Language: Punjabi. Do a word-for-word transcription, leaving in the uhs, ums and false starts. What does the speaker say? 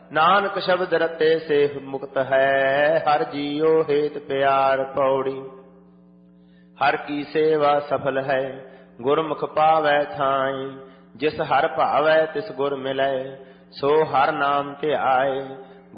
ਨਾਨਕ ਸ਼ਬਦ ਰਤੇ ਸੇ ਮੁਕਤ ਹੈ, ਹਰ ਜੀਉ ਹੇਤ ਪਿਆਰ ਪੌੜੀ। ਹਰ ਕੀ ਸੇਵਾ ਸਫਲ ਹੈ, ਗੁਰਮੁਖ ਪਾਵੈ ਥਾਈ। ਜਿਸ ਹਰ ਭਾਵੈ ਤਿਸ ਗੁਰ ਮਿਲੈ, ਸੋ ਹਰ ਨਾਮ ਧਿਆਏ।